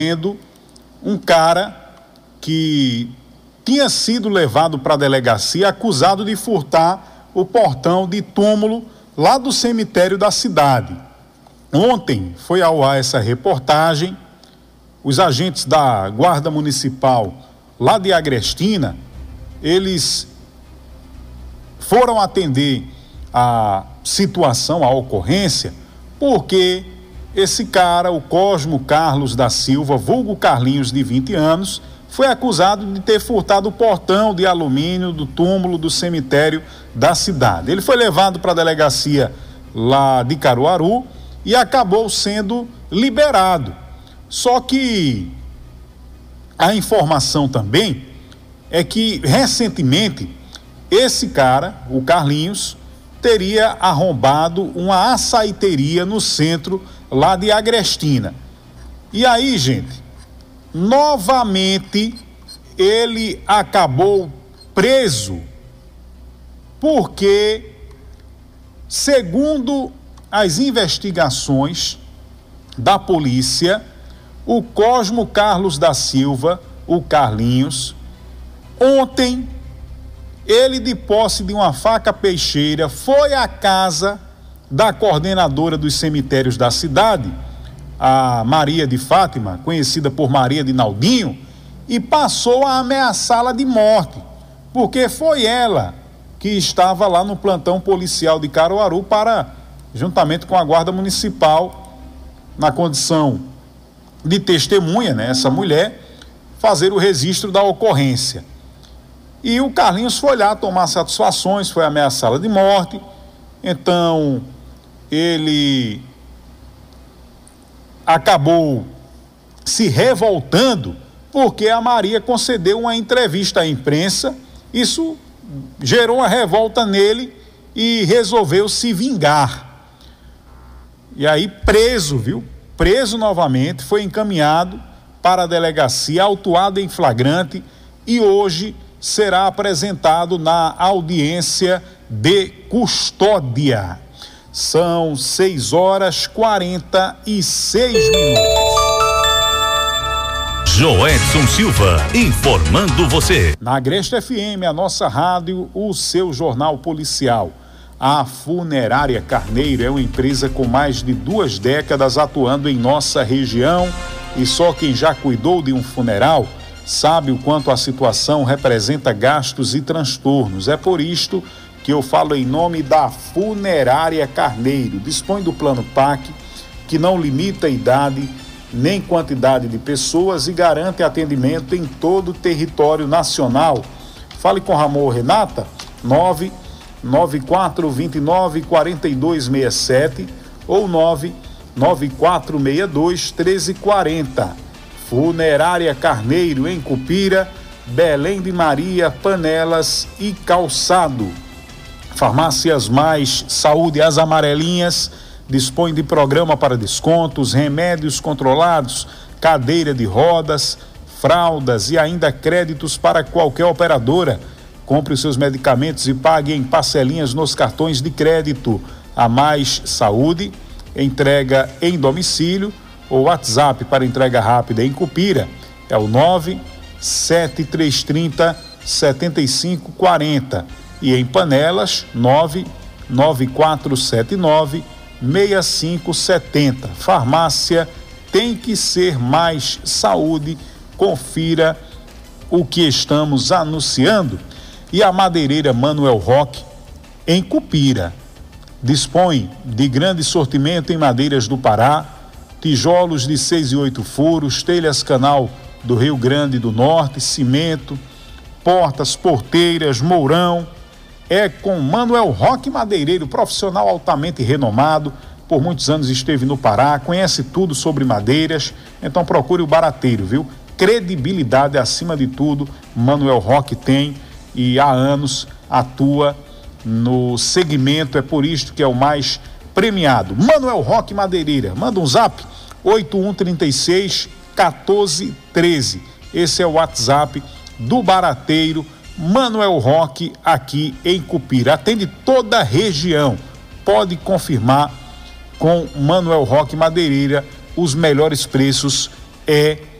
envolvendo um cara que tinha sido levado para a delegacia acusado de furtar o portão de túmulo lá do cemitério da cidade. Ontem foi ao ar essa reportagem. Os agentes da Guarda Municipal lá de Agrestina, eles foram atender a situação, a ocorrência, porque esse cara, o Cosmo Carlos da Silva, vulgo Carlinhos, de 20 anos, foi acusado de ter furtado o portão de alumínio do túmulo do cemitério da cidade. Ele foi levado para a delegacia lá de Caruaru e acabou sendo liberado. Só que a informação também é que recentemente esse cara, o Carlinhos, teria arrombado uma açaiteria no centro lá de Agrestina. E aí, gente, novamente ele acabou preso porque, segundo as investigações da polícia, o Cosmo Carlos da Silva, o Carlinhos, ontem, ele, de posse de uma faca peixeira, foi à casa da coordenadora dos cemitérios da cidade, a Maria de Fátima, conhecida por Maria de Naldinho, e passou a ameaçá-la de morte, porque foi ela que estava lá no plantão policial de Caruaru juntamente com a Guarda Municipal, na condição de testemunha, né, essa mulher, fazer o registro da ocorrência. E o Carlinhos foi lá tomar satisfações, foi ameaçá-la de morte. Então ele acabou se revoltando porque a Maria concedeu uma entrevista à imprensa. Isso gerou uma revolta nele e resolveu se vingar. E aí preso novamente, foi encaminhado para a delegacia, autuado em flagrante, e hoje será apresentado na audiência de custódia. São 6h46. Joedson Silva, informando você. Na Agreste FM, a nossa rádio, o seu jornal policial. A Funerária Carneiro é uma empresa com mais de 2 décadas atuando em nossa região, e só quem já cuidou de um funeral sabe o quanto a situação representa gastos e transtornos. É por isto que eu falo em nome da Funerária Carneiro. Dispõe do plano PAC, que não limita a idade nem quantidade de pessoas e garante atendimento em todo o território nacional. Fale com Ramon ou Renata, 994294267 ou 994621340. Funerária Carneiro, em Cupira, Belém de Maria, Panelas e Calçado. Farmácias Mais Saúde, as amarelinhas, dispõe de programa para descontos, remédios controlados, cadeira de rodas, fraldas e ainda créditos para qualquer operadora. Compre os seus medicamentos e pague em parcelinhas nos cartões de crédito. A Mais Saúde, entrega em domicílio, ou WhatsApp para entrega rápida em Cupira é o 97330-7540 e em Panelas 99479-6570. Farmácia tem que ser Mais Saúde. Confira o que estamos anunciando. E a madeireira Manuel Roque, em Cupira, dispõe de grande sortimento em madeiras do Pará, tijolos de 6 e 8 furos, telhas canal do Rio Grande do Norte, cimento, portas, porteiras, mourão. É com Manuel Roque Madeireiro, profissional altamente renomado, por muitos anos esteve no Pará, conhece tudo sobre madeiras, então procure o barateiro, viu? Credibilidade acima de tudo, Manuel Roque tem e há anos atua no segmento, é por isto que é o mais premiado. Manuel Roque Madeireira, manda um zap, 8136-1413. Esse é o WhatsApp do barateiro Manuel Roque, aqui em Cupira. Atende toda a região. Pode confirmar com Manuel Roque Madeireira os melhores preços é